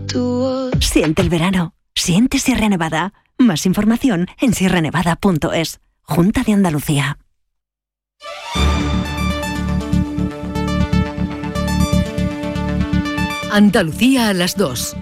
Siente el verano. Siente Sierra Nevada. Más información en sierranevada.es. Junta de Andalucía. Andalucía a las 2.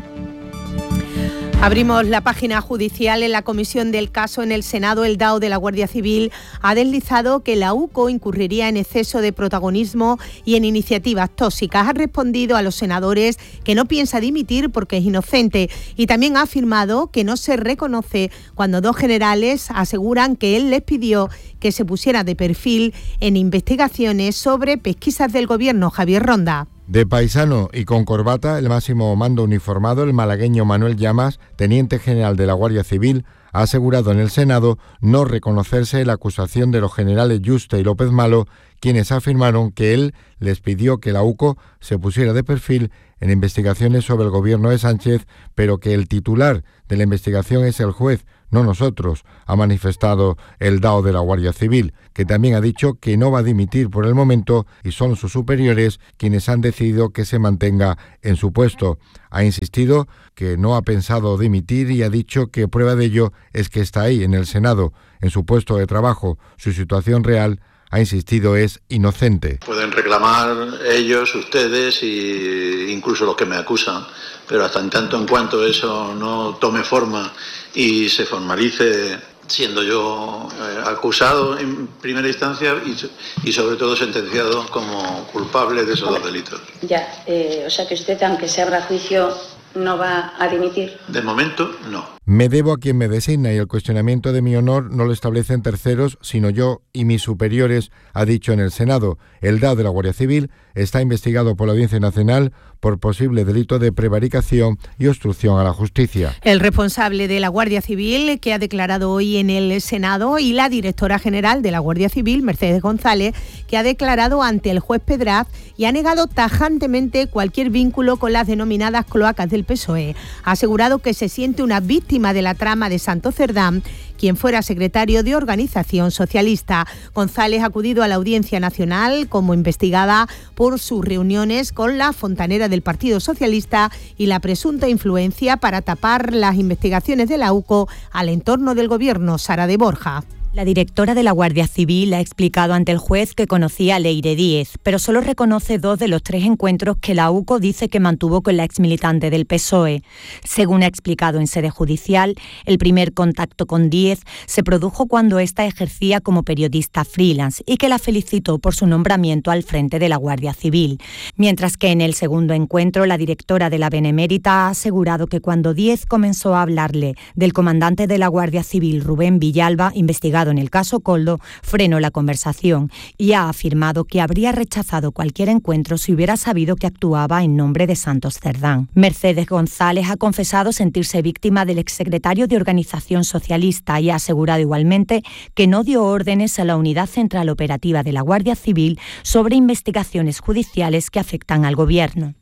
Abrimos la página judicial. En la comisión del caso en el Senado, el DAO de la Guardia Civil ha deslizado que la UCO incurriría en exceso de protagonismo y en iniciativas tóxicas. Ha respondido a los senadores que no piensa dimitir porque es inocente y también ha afirmado que no se reconoce cuando dos generales aseguran que él les pidió que se pusiera de perfil en investigaciones sobre pesquisas del gobierno. Javier Ronda. De paisano y con corbata, el máximo mando uniformado, el malagueño Manuel Llamas, teniente general de la Guardia Civil, ha asegurado en el Senado no reconocerse la acusación de los generales Yuste y López Malo, quienes afirmaron que él les pidió que la UCO se pusiera de perfil en investigaciones sobre el gobierno de Sánchez, pero que el titular de la investigación es el juez, no nosotros, ha manifestado el DAO de la Guardia Civil, que también ha dicho que no va a dimitir por el momento y son sus superiores quienes han decidido que se mantenga en su puesto. Ha insistido que no ha pensado dimitir y ha dicho que prueba de ello es que está ahí, en el Senado, en su puesto de trabajo. Su situación real, ha insistido, es inocente. Pueden reclamar ellos, ustedes e incluso los que me acusan, pero hasta en tanto en cuanto eso no tome forma y se formalice siendo yo acusado en primera instancia y sobre todo sentenciado como culpable de esos dos delitos. Ya, o sea que usted, aunque se abra juicio, no va a dimitir. De momento, no. Me debo a quien me designa y el cuestionamiento de mi honor no lo establecen terceros, sino yo y mis superiores, ha dicho en el Senado. El DAO de la Guardia Civil está investigado por la Audiencia Nacional por posible delito de prevaricación y obstrucción a la justicia. El responsable de la Guardia Civil, que ha declarado hoy en el Senado, y la directora general de la Guardia Civil, Mercedes González, que ha declarado ante el juez Pedraz y ha negado tajantemente cualquier vínculo con las denominadas cloacas del PSOE. Ha asegurado que se siente una víctima de la trama de Santos Cerdán, quien fuera secretario de Organización Socialista. González ha acudido a la Audiencia Nacional como investigada por sus reuniones con la fontanera del Partido Socialista y la presunta influencia para tapar las investigaciones de la UCO al entorno del gobierno. Sara de Borja. La directora de la Guardia Civil ha explicado ante el juez que conocía a Leire Díez, pero solo reconoce 2 de los 3 encuentros que la UCO dice que mantuvo con la exmilitante del PSOE. Según ha explicado en sede judicial, el primer contacto con Díez se produjo cuando ésta ejercía como periodista freelance y que la felicitó por su nombramiento al frente de la Guardia Civil. Mientras que en el segundo encuentro, la directora de la Benemérita ha asegurado que cuando Díez comenzó a hablarle del comandante de la Guardia Civil, Rubén Villalba, investigado en el caso Coldo, frenó la conversación y ha afirmado que habría rechazado cualquier encuentro si hubiera sabido que actuaba en nombre de Santos Cerdán. Mercedes González ha confesado sentirse víctima del exsecretario de Organización Socialista y ha asegurado igualmente que no dio órdenes a la Unidad Central Operativa de la Guardia Civil sobre investigaciones judiciales que afectan al gobierno.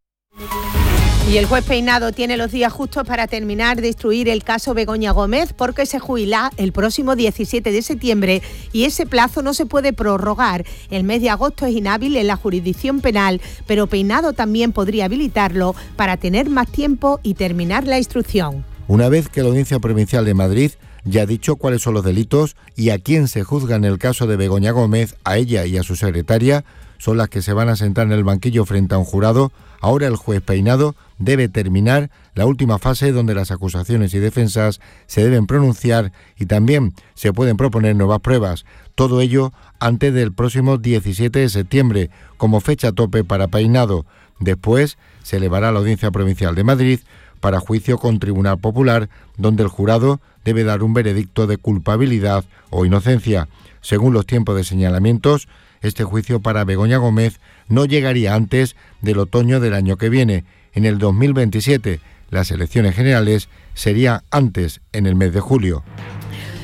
Y el juez Peinado tiene los días justos para terminar de instruir el caso Begoña Gómez, porque se jubila el próximo 17 de septiembre y ese plazo no se puede prorrogar. El mes de agosto es inhábil en la jurisdicción penal, pero Peinado también podría habilitarlo para tener más tiempo y terminar la instrucción. Una vez que la Audiencia Provincial de Madrid ya ha dicho cuáles son los delitos y a quién se juzga en el caso de Begoña Gómez, a ella y a su secretaria, son las que se van a sentar en el banquillo frente a un jurado. Ahora el juez Peinado debe terminar la última fase donde las acusaciones y defensas se deben pronunciar y también se pueden proponer nuevas pruebas. Todo ello antes del próximo 17 de septiembre, como fecha tope para Peinado. Después se elevará a la Audiencia Provincial de Madrid para juicio con Tribunal Popular, donde el jurado debe dar un veredicto de culpabilidad o inocencia. Según los tiempos de señalamientos, este juicio para Begoña Gómez no llegaría antes del otoño del año que viene. En el 2027, las elecciones generales serían antes, en el mes de julio.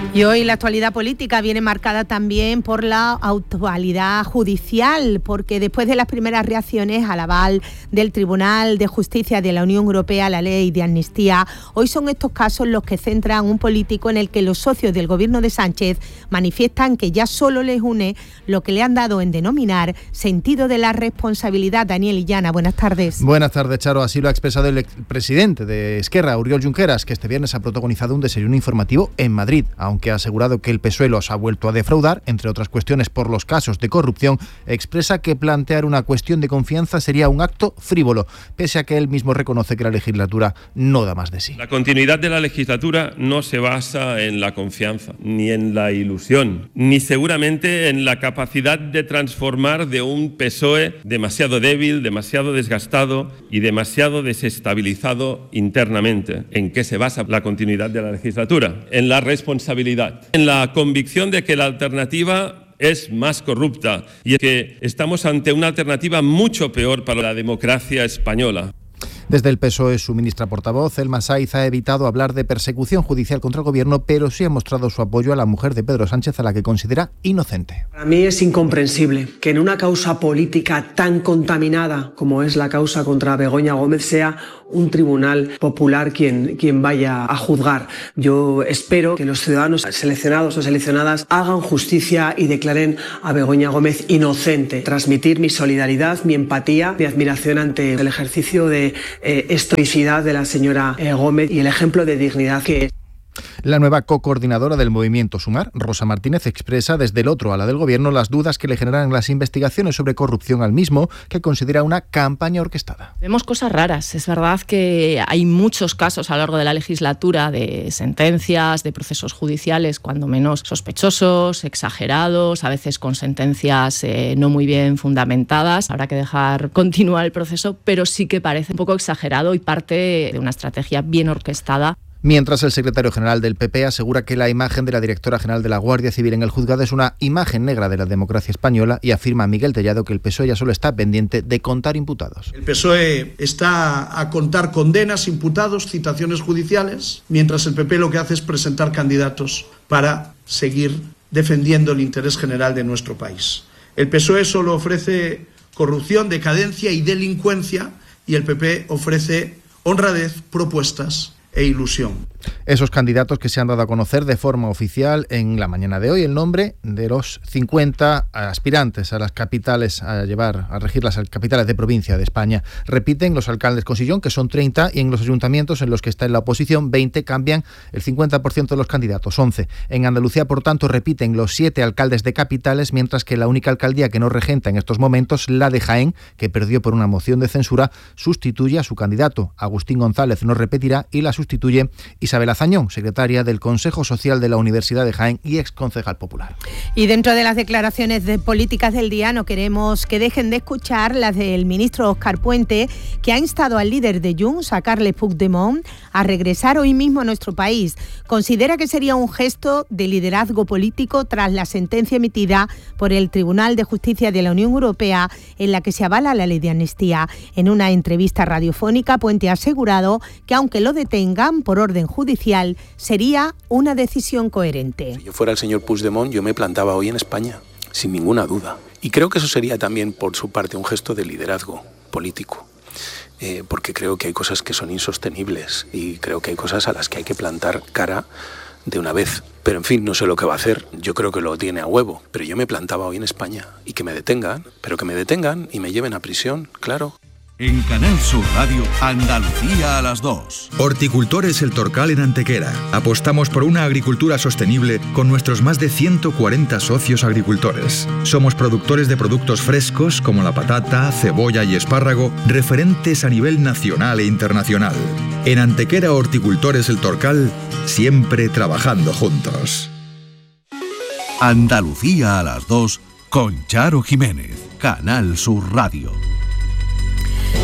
Y hoy la actualidad política viene marcada también por la actualidad judicial, porque después de las primeras reacciones al aval del Tribunal de Justicia de la Unión Europea a la ley de amnistía, hoy son estos casos los que centran un político en el que los socios del gobierno de Sánchez manifiestan que ya solo les une lo que le han dado en denominar sentido de la responsabilidad. Daniel Illana, buenas tardes. Buenas tardes, Charo. Así lo ha expresado el presidente de Esquerra, Oriol Junqueras, que este viernes ha protagonizado un desayuno informativo en Madrid, aunque ha asegurado que el PSOE los ha vuelto a defraudar, entre otras cuestiones por los casos de corrupción. Expresa que plantear una cuestión de confianza sería un acto frívolo, pese a que él mismo reconoce que la legislatura no da más de sí. La continuidad de la legislatura no se basa en la confianza, ni en la ilusión, ni seguramente en la capacidad de transformar de un PSOE demasiado débil, demasiado desgastado y demasiado desestabilizado internamente. ¿En qué se basa la continuidad de la legislatura? En la responsabilidad, en la convicción de que la alternativa es más corrupta y que estamos ante una alternativa mucho peor para la democracia española. Desde el PSOE, su ministra portavoz, Elma Saiz, ha evitado hablar de persecución judicial contra el gobierno, pero sí ha mostrado su apoyo a la mujer de Pedro Sánchez, a la que considera inocente. Para mí es incomprensible que en una causa política tan contaminada como es la causa contra Begoña Gómez sea un tribunal popular quien vaya a juzgar. Yo espero que los ciudadanos seleccionados o seleccionadas hagan justicia y declaren a Begoña Gómez inocente. Transmitir mi solidaridad, mi empatía, mi admiración ante el ejercicio de estoicidad de la señora Gómez y el ejemplo de dignidad que es. La nueva cocoordinadora del movimiento Sumar, Rosa Martínez, expresa desde el otro ala del gobierno las dudas que le generan las investigaciones sobre corrupción al mismo, que considera una campaña orquestada. Vemos cosas raras. Es verdad que hay muchos casos a lo largo de la legislatura de sentencias, de procesos judiciales, cuando menos sospechosos, exagerados, a veces con sentencias no muy bien fundamentadas. Habrá que dejar continuar el proceso, pero sí que parece un poco exagerado y parte de una estrategia bien orquestada. Mientras el secretario general del PP asegura que la imagen de la directora general de la Guardia Civil en el juzgado es una imagen negra de la democracia española, y afirma Miguel Tellado que el PSOE ya solo está pendiente de contar imputados. El PSOE está a contar condenas, imputados, citaciones judiciales, mientras el PP lo que hace es presentar candidatos para seguir defendiendo el interés general de nuestro país. El PSOE solo ofrece corrupción, decadencia y delincuencia, y el PP ofrece honradez, propuestas e ilusión. Esos candidatos que se han dado a conocer de forma oficial en la mañana de hoy, el nombre de los 50 aspirantes a las capitales, a regir las capitales de provincia de España. Repiten los alcaldes con sillón, que son 30, y en los ayuntamientos en los que está en la oposición 20 cambian el 50% de los candidatos, 11. En Andalucía, por tanto, repiten los 7 alcaldes de capitales, mientras que la única alcaldía que no regenta en estos momentos, la de Jaén, que perdió por una moción de censura, sustituye a su candidato. Agustín González no repetirá y la sustituye Isabel Azañón, secretaria del Consejo Social de la Universidad de Jaén y exconcejal popular. Y dentro de las declaraciones políticas del día, no queremos que dejen de escuchar las del ministro Óscar Puente, que ha instado al líder de Junts, a Carles Puigdemont, a regresar hoy mismo a nuestro país. Considera que sería un gesto de liderazgo político tras la sentencia emitida por el Tribunal de Justicia de la Unión Europea, en la que se avala la ley de amnistía. En una entrevista radiofónica, Puente ha asegurado que aunque lo detengan por orden judicial, sería una decisión coherente. Si yo fuera el señor Puigdemont, yo me plantaba hoy en España, sin ninguna duda. Y creo que eso sería también, por su parte, un gesto de liderazgo político. Porque creo que hay cosas que son insostenibles y creo que hay cosas a las que hay que plantar cara de una vez. Pero en fin, no sé lo que va a hacer, yo creo que lo tiene a huevo. Pero yo me plantaba hoy en España y que me detengan, pero que me detengan y me lleven a prisión, claro. En Canal Sur Radio, Andalucía a las 2. Horticultores El Torcal en Antequera. Apostamos por una agricultura sostenible con nuestros más de 140 socios agricultores. Somos productores de productos frescos como la patata, cebolla y espárrago, referentes a nivel nacional e internacional. En Antequera, Horticultores El Torcal, siempre trabajando juntos. Andalucía a las 2 con Charo Jiménez. Canal Sur Radio.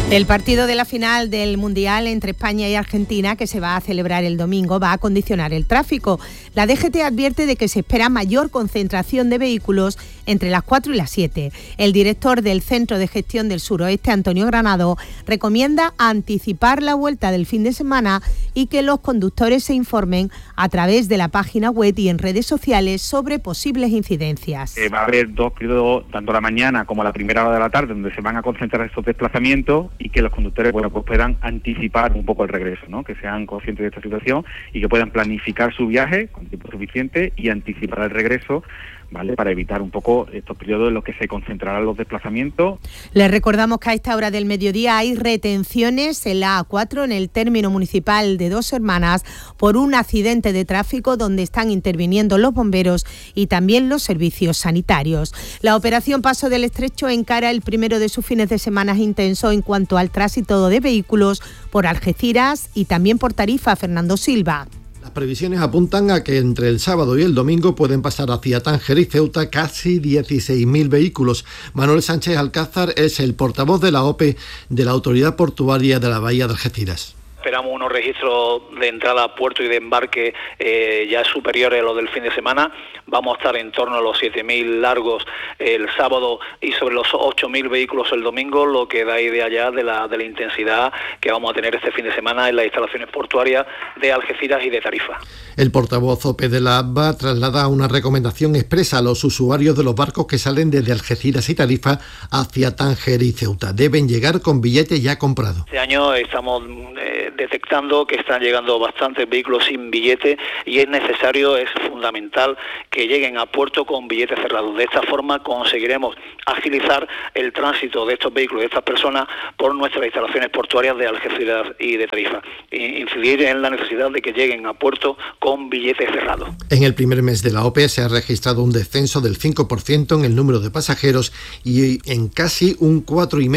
El partido de la final del Mundial entre España y Argentina, que se va a celebrar el domingo, va a condicionar el tráfico. La DGT advierte de que se espera mayor concentración de vehículos entre las 4 y las 7. El director del Centro de Gestión del Suroeste, Antonio Granado, recomienda anticipar la vuelta del fin de semana y que los conductores se informen a través de la página web y en redes sociales sobre posibles incidencias. Va a haber dos periodos, tanto la mañana como la primera hora de la tarde, donde se van a concentrar estos desplazamientos y que los conductores pues puedan anticipar un poco el regreso, ¿no? Que sean conscientes de esta situación y que puedan planificar su viaje con tiempo suficiente y anticipar el regreso, ¿vale? Para evitar un poco estos periodos en los que se concentrarán los desplazamientos. Les recordamos que a esta hora del mediodía hay retenciones en la A4 en el término municipal de Dos Hermanas por un accidente de tráfico donde están interviniendo los bomberos y también los servicios sanitarios. La operación Paso del Estrecho encara el primero de sus fines de semana intenso en cuanto al tránsito de vehículos por Algeciras y también por Tarifa. Fernando Silva. Las previsiones apuntan a que entre el sábado y el domingo pueden pasar hacia Tánger y Ceuta casi 16.000 vehículos. Manuel Sánchez Alcázar es el portavoz de la OPE de la Autoridad Portuaria de la Bahía de Algeciras. Esperamos unos registros de entrada a puerto y de embarque ya superiores a los del fin de semana. Vamos a estar en torno a los 7.000 largos el sábado y sobre los 8.000 vehículos el domingo, lo que da idea ya de la intensidad que vamos a tener este fin de semana en las instalaciones portuarias de Algeciras y de Tarifa. El portavoz OPE de la ABA traslada una recomendación expresa a los usuarios de los barcos que salen desde Algeciras y Tarifa hacia Tánger y Ceuta. Deben llegar con billete ya comprado. Este año estamos detectando que están llegando bastantes vehículos sin billete y es necesario, es fundamental que lleguen a puerto con billetes cerrados. De esta forma conseguiremos agilizar el tránsito de estos vehículos, de estas personas, por nuestras instalaciones portuarias de Algeciras y de Tarifa. Incidir en la necesidad de que lleguen a puerto con billetes cerrados. En el primer mes de la OPE se ha registrado un descenso del 5% en el número de pasajeros y en casi un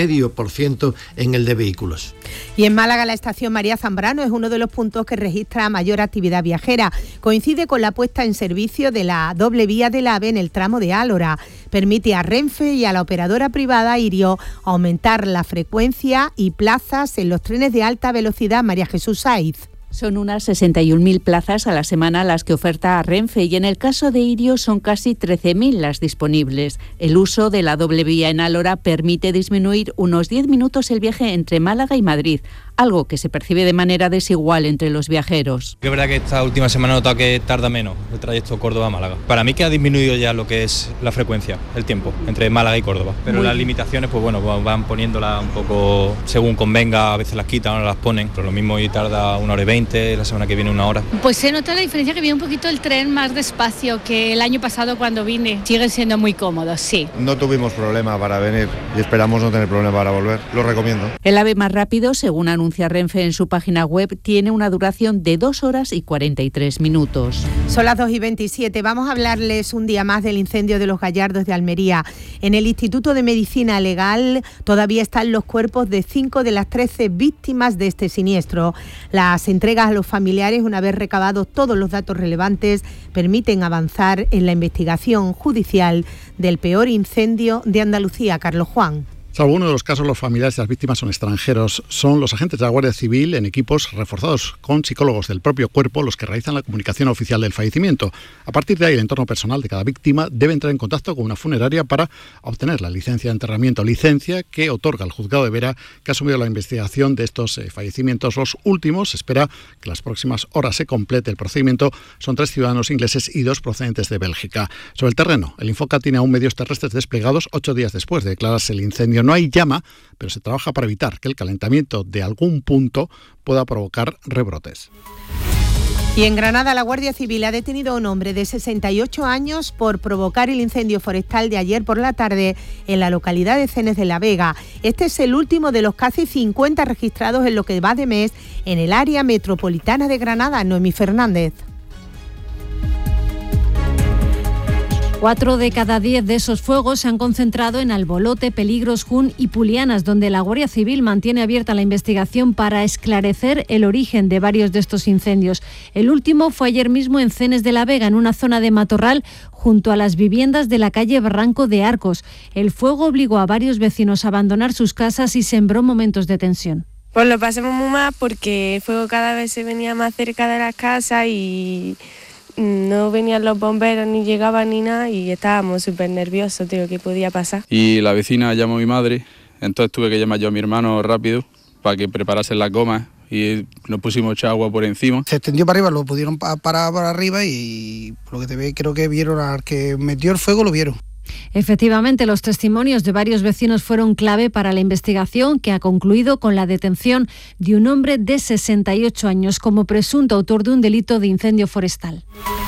4,5% en el de vehículos. Y en Málaga, la estación María Zambrano es uno de los puntos que registra mayor actividad viajera. Coincide con la puesta en servicio de la doble vía del AVE en el tramo de Álora. Permite a Renfe y a la operadora privada Irio aumentar la frecuencia y plazas en los trenes de alta velocidad. María Jesús Saiz. Son unas 61.000 plazas a la semana las que oferta Renfe y en el caso de Irio son casi 13.000 las disponibles. El uso de la doble vía en Álora permite disminuir unos 10 minutos el viaje entre Málaga y Madrid, algo que se percibe de manera desigual entre los viajeros. Es verdad que esta última semana he notado que tarda menos el trayecto Córdoba-Málaga. Para mí que ha disminuido ya lo que es la frecuencia, el tiempo, entre Málaga y Córdoba. Pero las limitaciones, pues bueno, van poniéndolas un poco según convenga, a veces las quitan, ahora las ponen. Pero lo mismo hoy tarda 1 hora y 20, la semana que viene 1 hora. Pues se nota la diferencia que viene un poquito el tren más despacio que el año pasado cuando vine. Siguen siendo muy cómodos, sí. No tuvimos problema para venir y esperamos no tener problema para volver. Lo recomiendo. El AVE más rápido, según anuncia Renfe en su página web, tiene una duración de 2 horas y 43 minutos. Son las 2:27. Vamos a hablarles un día más del incendio de Los Gallardos de Almería. En el Instituto de Medicina Legal todavía están los cuerpos de 5 de las 13 víctimas de este siniestro. Las entregas a los familiares, una vez recabados todos los datos relevantes, permiten avanzar en la investigación judicial del peor incendio de Andalucía. Carlos Juan. Salvo uno de los casos, los familiares de las víctimas son extranjeros. Son los agentes de la Guardia Civil en equipos reforzados con psicólogos del propio cuerpo los que realizan la comunicación oficial del fallecimiento. A partir de ahí, el entorno personal de cada víctima debe entrar en contacto con una funeraria para obtener la licencia de enterramiento, licencia que otorga el juzgado de Vera, que ha asumido la investigación de estos fallecimientos. Los últimos, se espera que las próximas horas se complete el procedimiento. Son 3 ciudadanos ingleses y 2 procedentes de Bélgica. Sobre el terreno, el Infoca tiene aún medios terrestres desplegados 8 días después de declararse el incendio. No hay llama, pero se trabaja para evitar que el calentamiento de algún punto pueda provocar rebrotes. Y en Granada, la Guardia Civil ha detenido a un hombre de 68 años por provocar el incendio forestal de ayer por la tarde en la localidad de Cenes de la Vega. Este es el último de los casi 50 registrados en lo que va de mes en el área metropolitana de Granada. Noemí Fernández. 4 de cada 10 de esos fuegos se han concentrado en Albolote, Peligros, Jun y Pulianas, donde la Guardia Civil mantiene abierta la investigación para esclarecer el origen de varios de estos incendios. El último fue ayer mismo en Cenes de la Vega, en una zona de matorral junto a las viviendas de la calle Barranco de Arcos. El fuego obligó a varios vecinos a abandonar sus casas y sembró momentos de tensión. Pues lo pasamos muy mal porque el fuego cada vez se venía más cerca de las casas y no venían los bomberos ni llegaban ni nada y estábamos súper nerviosos de lo que podía pasar. Y la vecina llamó a mi madre, entonces tuve que llamar yo a mi hermano rápido para que preparasen las gomas y nos pusimos echar agua por encima. Se extendió para arriba, lo pudieron parar para arriba y por lo que te ve creo que vieron al que metió el fuego, lo vieron. Efectivamente, los testimonios de varios vecinos fueron clave para la investigación, que ha concluido con la detención de un hombre de 68 años como presunto autor de un delito de incendio forestal.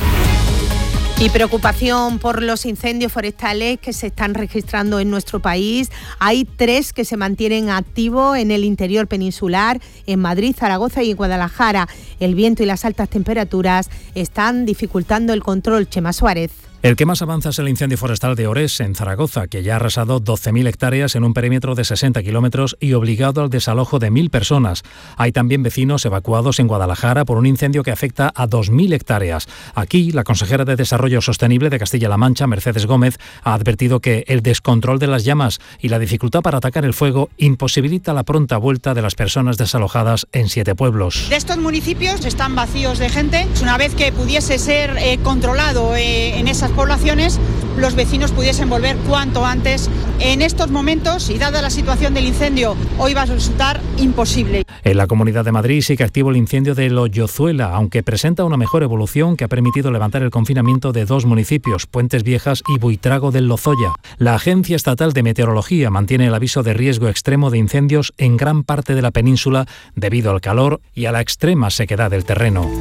Y preocupación por los incendios forestales que se están registrando en nuestro país. Hay 3 que se mantienen activos en el interior peninsular, en Madrid, Zaragoza y en Guadalajara. El viento y las altas temperaturas están dificultando el control. Chema Suárez. El que más avanza es el incendio forestal de Ores, en Zaragoza, que ya ha arrasado 12.000 hectáreas en un perímetro de 60 kilómetros y obligado al desalojo de 1.000 personas. Hay también vecinos evacuados en Guadalajara por un incendio que afecta a 2.000 hectáreas. Aquí, la consejera de Desarrollo Sostenible de Castilla-La Mancha, Mercedes Gómez, ha advertido que el descontrol de las llamas y la dificultad para atacar el fuego imposibilita la pronta vuelta de las personas desalojadas en 7 pueblos. De estos municipios están vacíos de gente. Una vez que pudiese ser controlado en esas poblaciones, los vecinos pudiesen volver cuanto antes. En estos momentos, y dada la situación del incendio, hoy va a resultar imposible. En la Comunidad de Madrid sigue activo el incendio de Loyozuela, aunque presenta una mejor evolución que ha permitido levantar el confinamiento de 2 municipios, Puentes Viejas y Buitrago del Lozoya. La Agencia Estatal de Meteorología mantiene el aviso de riesgo extremo de incendios en gran parte de la península debido al calor y a la extrema sequedad del terreno.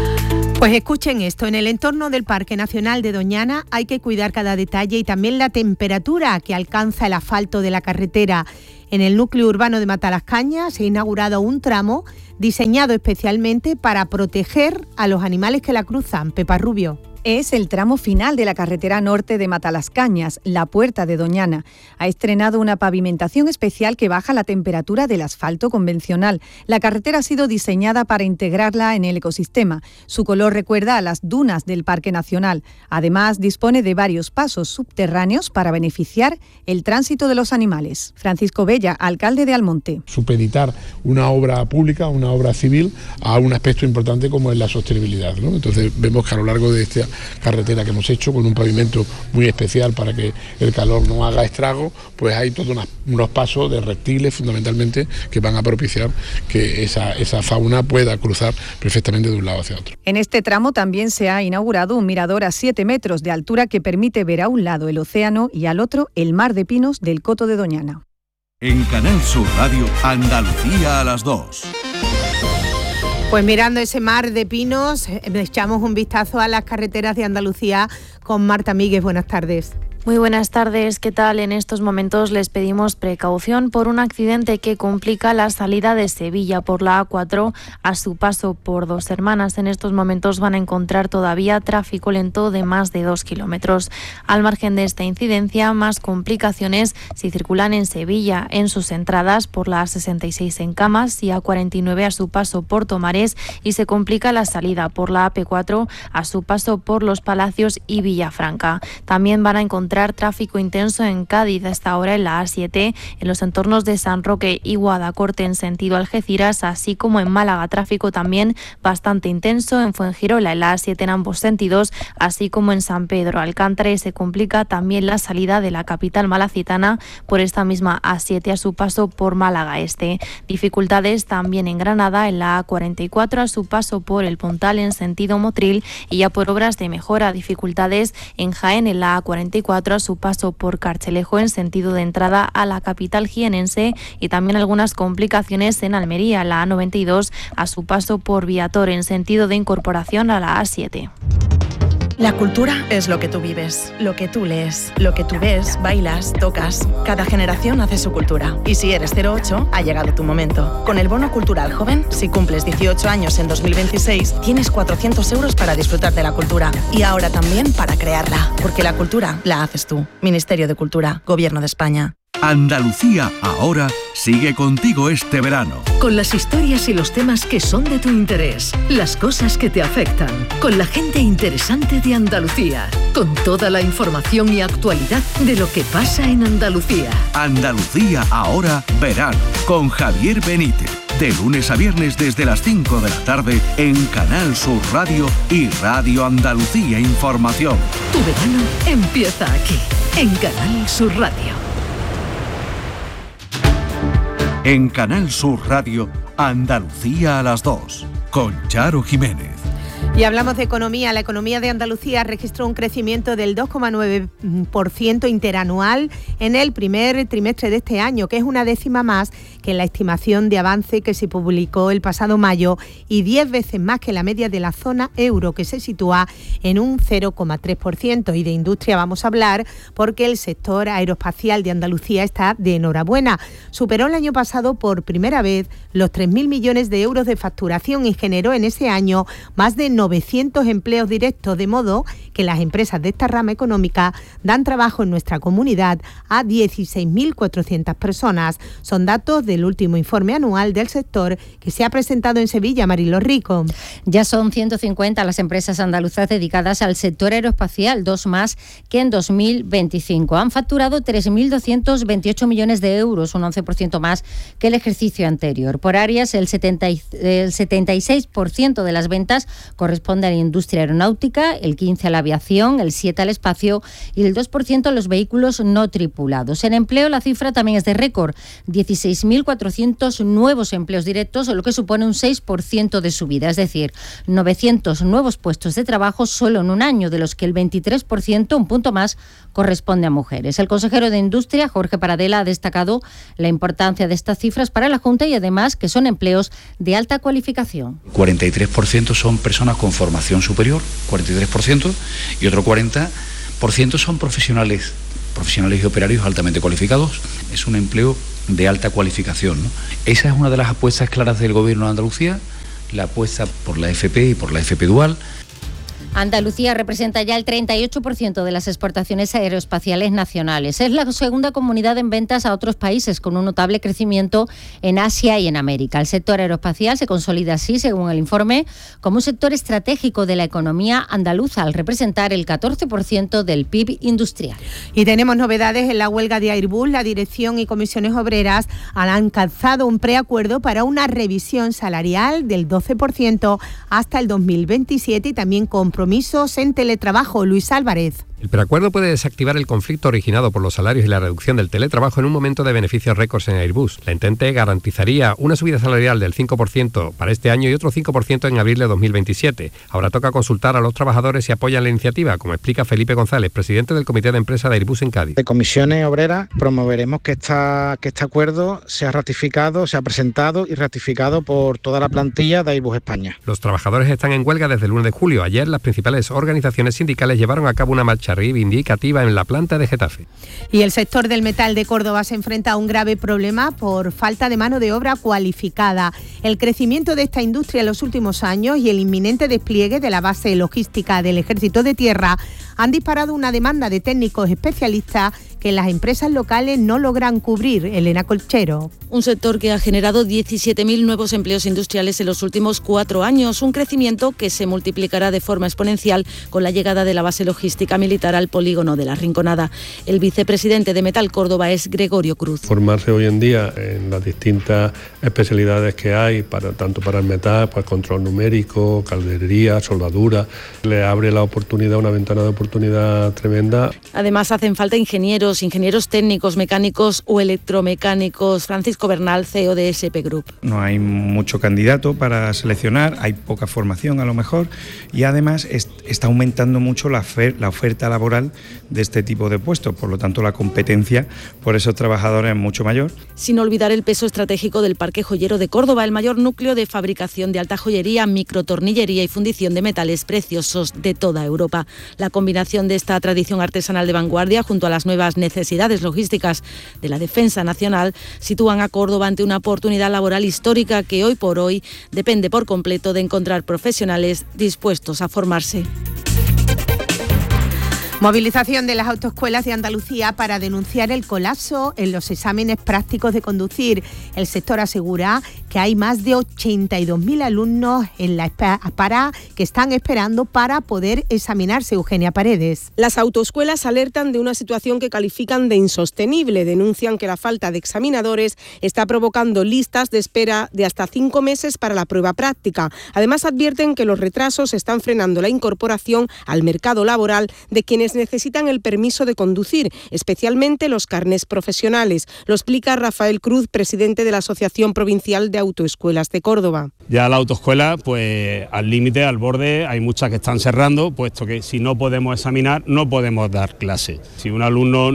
Pues escuchen esto, en el entorno del Parque Nacional de Doñana hay que cuidar cada detalle y también la temperatura que alcanza el asfalto de la carretera. En el núcleo urbano de Matalascañas se ha inaugurado un tramo diseñado especialmente para proteger a los animales que la cruzan. Pepa Rubio. Es el tramo final de la carretera norte de Matalascañas, la Puerta de Doñana. Ha estrenado una pavimentación especial que baja la temperatura del asfalto convencional. La carretera ha sido diseñada para integrarla en el ecosistema. Su color recuerda a las dunas del Parque Nacional. Además, dispone de varios pasos subterráneos para beneficiar el tránsito de los animales. Francisco Bella, alcalde de Almonte. Supeditar una obra pública, una obra civil, a un aspecto importante como es la sostenibilidad, ¿no? Entonces vemos que a lo largo de esta carretera que hemos hecho con un pavimento muy especial para que el calor no haga estrago, pues hay todos unos pasos de reptiles fundamentalmente que van a propiciar que esa fauna pueda cruzar perfectamente de un lado hacia otro. En este tramo también se ha inaugurado un mirador a 7 metros de altura que permite ver a un lado el océano y al otro el mar de pinos del Coto de Doñana. En Canal Sur Radio, Andalucía a las 2. Pues mirando ese mar de pinos, echamos un vistazo a las carreteras de Andalucía con Marta Míguez. Buenas tardes. Muy buenas tardes, ¿qué tal? En estos momentos les pedimos precaución por un accidente que complica la salida de Sevilla por la A4 a su paso por Dos Hermanas. En estos momentos van a encontrar todavía tráfico lento de más de 2 kilómetros. Al margen de esta incidencia, más complicaciones si circulan en Sevilla en sus entradas por la A66 en Camas y A49 a su paso por Tomares, y se complica la salida por la AP4 a su paso por Los Palacios y Villafranca. También van a encontrar tráfico intenso en Cádiz a esta hora en la A7, en los entornos de San Roque y Guadacorte en sentido Algeciras, así como en Málaga, tráfico también bastante intenso en Fuengirola en la A7 en ambos sentidos, así como en San Pedro Alcántara, y se complica también la salida de la capital malacitana por esta misma A7 a su paso por Málaga Este. Dificultades también en Granada en la A44 a su paso por El Pontal en sentido Motril, y ya por obras de mejora, dificultades en Jaén en la A44 a su paso por Carchelejo en sentido de entrada a la capital jienense, y también algunas complicaciones en Almería, la A92 a su paso por Viator en sentido de incorporación a la A7. La cultura es lo que tú vives, lo que tú lees, lo que tú ves, bailas, tocas. Cada generación hace su cultura. Y si eres 08, ha llegado tu momento. Con el Bono Cultural Joven, si cumples 18 años en 2026, tienes 400 euros para disfrutar de la cultura. Y ahora también para crearla. Porque la cultura la haces tú. Ministerio de Cultura, Gobierno de España. Andalucía Ahora sigue contigo este verano. Con las historias y los temas que son de tu interés, las cosas que te afectan, con la gente interesante de Andalucía, con toda la información y actualidad de lo que pasa en Andalucía. Andalucía Ahora verano, con Javier Benítez. De lunes a viernes desde las 5 de la tarde en Canal Sur Radio y Radio Andalucía Información. Tu verano empieza aquí, en Canal Sur Radio. En Canal Sur Radio, Andalucía a las 2, con Charo Jiménez. Y hablamos de economía. La economía de Andalucía registró un crecimiento del 2,9% interanual en el primer trimestre de este año, que es una décima más que la estimación de avance que se publicó el pasado mayo y 10 veces más que la media de la zona euro, que se sitúa en un 0,3%. Y de industria vamos a hablar porque el sector aeroespacial de Andalucía está de enhorabuena. Superó el año pasado por primera vez los 3.000 millones de euros de facturación y generó en ese año más de 900 empleos directos, de modo que las empresas de esta rama económica dan trabajo en nuestra comunidad a 16.400 personas. Son datos del último informe anual del sector que se ha presentado en Sevilla. Mariló Rico. Ya son 150 las empresas andaluzas dedicadas al sector aeroespacial, 2 más que en 2025. Han facturado 3.228 millones de euros, un 11% más que el ejercicio anterior. Por áreas, el 76% de las ventas corresponde a la industria aeronáutica, el 15% a la aviación, el 7% al espacio y el 2% a los vehículos no tripulados. En empleo, la cifra también es de récord, 16.400 nuevos empleos directos, lo que supone un 6% de subida, es decir, 900 nuevos puestos de trabajo solo en un año, de los que el 23%, un punto más, corresponde a mujeres. El consejero de Industria, Jorge Paradela, ha destacado la importancia de estas cifras para la Junta y además que son empleos de alta cualificación. 43% son personas con formación superior, 43%, y otro 40% son profesionales y operarios altamente cualificados. Es un empleo de alta cualificación, ¿no? Esa es una de las apuestas claras del Gobierno de Andalucía, la apuesta por la FP y por la FP dual. Andalucía representa ya el 38% de las exportaciones aeroespaciales nacionales. Es la segunda comunidad en ventas a otros países, con un notable crecimiento en Asia y en América. El sector aeroespacial se consolida así, según el informe, como un sector estratégico de la economía andaluza, al representar el 14% del PIB industrial. Y tenemos novedades en la huelga de Airbus. La dirección y comisiones obreras han alcanzado un preacuerdo para una revisión salarial del 12% hasta el 2027 y también compromisos en teletrabajo. Luis Álvarez. El preacuerdo puede desactivar el conflicto originado por los salarios y la reducción del teletrabajo en un momento de beneficios récords en Airbus. La Entente garantizaría una subida salarial del 5% para este año y otro 5% en abril de 2027. Ahora toca consultar a los trabajadores si apoyan la iniciativa, como explica Felipe González, presidente del Comité de Empresa de Airbus en Cádiz. De comisiones obreras promoveremos que este acuerdo sea ratificado, sea presentado y ratificado por toda la plantilla de Airbus España. Los trabajadores están en huelga desde el 1 de julio. Ayer las principales organizaciones sindicales llevaron a cabo una marcha reivindicativa en la planta de Getafe. Y el sector del metal de Córdoba se enfrenta a un grave problema por falta de mano de obra cualificada. El crecimiento de esta industria en los últimos años y el inminente despliegue de la base logística del Ejército de Tierra han disparado una demanda de técnicos especialistas que las empresas locales no logran cubrir. Elena Colchero. Un sector que ha generado 17.000 nuevos empleos industriales en los últimos 4 años, un crecimiento que se multiplicará de forma exponencial con la llegada de la base logística militar al polígono de La Rinconada. El vicepresidente de Metal Córdoba es Gregorio Cruz. Formarse hoy en día en las distintas especialidades que hay, tanto para el metal, para control numérico, calderería, soldadura, le abre la oportunidad, una ventana de oportunidad tremenda. Además hacen falta ingenieros los ingenieros técnicos, mecánicos o electromecánicos. Francisco Bernal, CEO de SP Group. No hay mucho candidato para seleccionar, hay poca formación a lo mejor, y además está aumentando mucho la oferta laboral de este tipo de puestos, por lo tanto la competencia por esos trabajadores es mucho mayor. Sin olvidar el peso estratégico del Parque Joyero de Córdoba, el mayor núcleo de fabricación de alta joyería, microtornillería y fundición de metales preciosos de toda Europa. La combinación de esta tradición artesanal de vanguardia junto a las nuevas necesidades logísticas de la defensa nacional sitúan a Córdoba ante una oportunidad laboral histórica que hoy por hoy depende por completo de encontrar profesionales dispuestos a formarse. Movilización de las autoescuelas de Andalucía para denunciar el colapso en los exámenes prácticos de conducir. El sector asegura que hay más de 82.000 alumnos en la para que están esperando para poder examinarse. Eugenia Paredes. Las autoescuelas alertan de una situación que califican de insostenible. Denuncian que la falta de examinadores está provocando listas de espera de hasta 5 meses para la prueba práctica. Además, advierten que los retrasos están frenando la incorporación al mercado laboral de quienes necesitan el permiso de conducir, especialmente los carnés profesionales. Lo explica Rafael Cruz, presidente de la Asociación Provincial de Autoescuelas de Córdoba. Ya la autoescuela, pues al límite, al borde, hay muchas que están cerrando, puesto que si no podemos examinar, no podemos dar clase. Si un alumno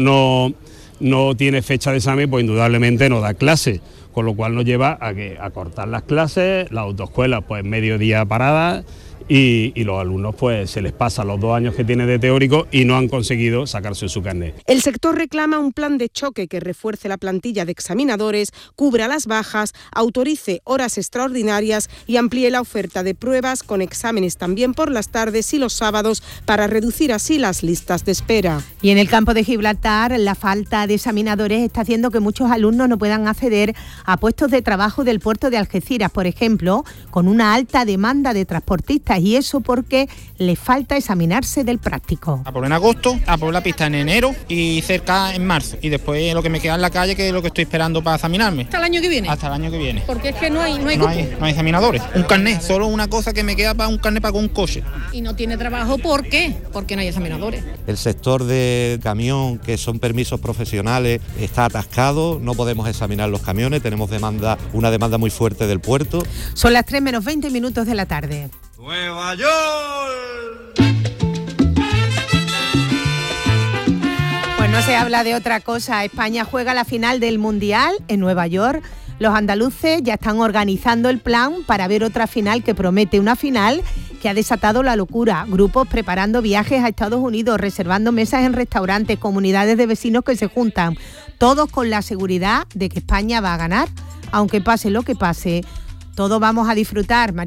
no tiene fecha de examen, pues indudablemente no da clase, con lo cual nos lleva a cortar las clases, la autoescuela pues medio día parada, y los alumnos pues se les pasa los 2 años que tienen de teórico y no han conseguido sacarse su carnet. El sector reclama un plan de choque que refuerce la plantilla de examinadores, cubra las bajas, autorice horas extraordinarias y amplíe la oferta de pruebas con exámenes también por las tardes y los sábados para reducir así las listas de espera. Y en el campo de Gibraltar, la falta de examinadores está haciendo que muchos alumnos no puedan acceder a puestos de trabajo del puerto de Algeciras, por ejemplo, con una alta demanda de transportistas, y eso porque le falta examinarse del práctico. A por en agosto, a por la pista en enero y cerca en marzo, y después lo que me queda en la calle, que es lo que estoy esperando para examinarme. ¿Hasta el año que viene? Hasta el año que viene. Porque es que no hay examinadores. Un carnet, solo una cosa que me queda para un carnet para un coche. Y no tiene trabajo, ¿por qué? Porque no hay examinadores. El sector de camión, que son permisos profesionales, está atascado, no podemos examinar los camiones, tenemos una demanda muy fuerte del puerto. Son las 3 menos 20 minutos de la tarde. ¡Nueva York! Pues no se habla de otra cosa. España juega la final del Mundial en Nueva York. Los andaluces ya están organizando el plan para ver otra final que promete, una final que ha desatado la locura. Grupos preparando viajes a Estados Unidos, reservando mesas en restaurantes, comunidades de vecinos que se juntan, todos con la seguridad de que España va a ganar. Aunque pase lo que pase, todos vamos a disfrutar.